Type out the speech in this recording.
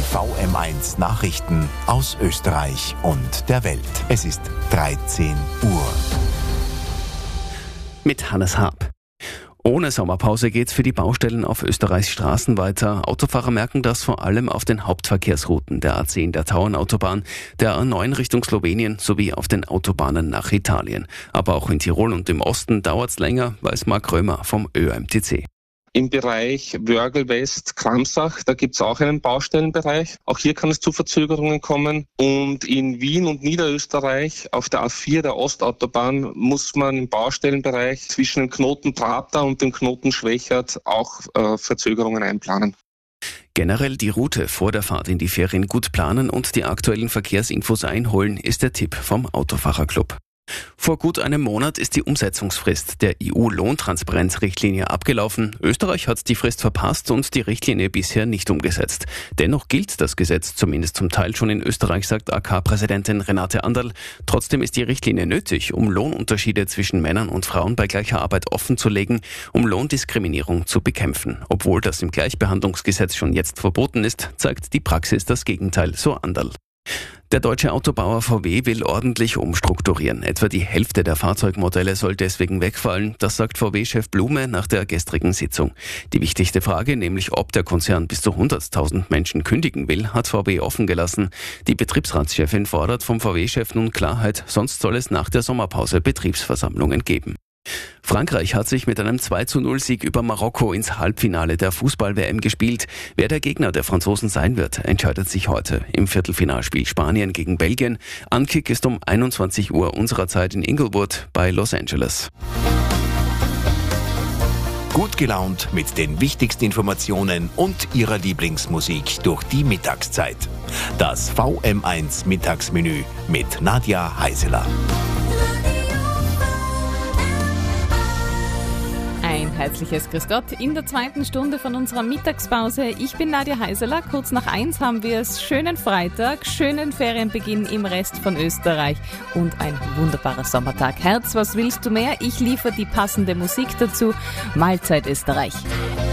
VM1 Nachrichten aus Österreich und der Welt. Es ist 13 Uhr. Mit Hannes Haab. Ohne Sommerpause geht's für die Baustellen auf Österreichs Straßen weiter. Autofahrer merken das vor allem auf den Hauptverkehrsrouten der A10 der Tauernautobahn, der A9 Richtung Slowenien sowie auf den Autobahnen nach Italien. Aber auch in Tirol und im Osten dauert's länger, weiß Marc Römer vom ÖMTC. Im Bereich Wörgl West, Kramsach, da gibt's auch einen Baustellenbereich. Auch hier kann es zu Verzögerungen kommen. Und in Wien und Niederösterreich auf der A4 der Ostautobahn muss man im Baustellenbereich zwischen dem Knoten Prater und dem Knoten Schwächert auch Verzögerungen einplanen. Generell die Route vor der Fahrt in die Ferien gut planen und die aktuellen Verkehrsinfos einholen, ist der Tipp vom Autofahrerclub. Vor gut einem Monat ist die Umsetzungsfrist der EU-Lohntransparenzrichtlinie abgelaufen. Österreich hat die Frist verpasst und die Richtlinie bisher nicht umgesetzt. Dennoch gilt das Gesetz zumindest zum Teil schon in Österreich, sagt AK-Präsidentin Renate Anderl. Trotzdem ist die Richtlinie nötig, um Lohnunterschiede zwischen Männern und Frauen bei gleicher Arbeit offenzulegen, um Lohndiskriminierung zu bekämpfen. Obwohl das im Gleichbehandlungsgesetz schon jetzt verboten ist, zeigt die Praxis das Gegenteil, so Anderl. Der deutsche Autobauer VW will ordentlich umstrukturieren. Etwa die Hälfte der Fahrzeugmodelle soll deswegen wegfallen. Das sagt VW-Chef Blume nach der gestrigen Sitzung. Die wichtigste Frage, nämlich ob der Konzern bis zu 100.000 Menschen kündigen will, hat VW offen gelassen. Die Betriebsratschefin fordert vom VW-Chef nun Klarheit, sonst soll es nach der Sommerpause Betriebsversammlungen geben. Frankreich hat sich mit einem 2:0-Sieg über Marokko ins Halbfinale der Fußball-WM gespielt. Wer der Gegner der Franzosen sein wird, entscheidet sich heute. Im Viertelfinalspiel Spanien gegen Belgien. Ankick ist um 21 Uhr unserer Zeit in Inglewood bei Los Angeles. Gut gelaunt mit den wichtigsten Informationen und Ihrer Lieblingsmusik durch die Mittagszeit. Das VM1 Mittagsmenü mit Nadja Heiseler. Ein herzliches Grüß Gott in der zweiten Stunde von unserer Mittagspause. Ich bin Nadja Heiseler. Kurz nach 1 haben wir es. Schönen Freitag, schönen Ferienbeginn im Rest von Österreich und ein wunderbarer Sommertag. Herz, was willst du mehr? Ich liefere die passende Musik dazu. Mahlzeit Österreich.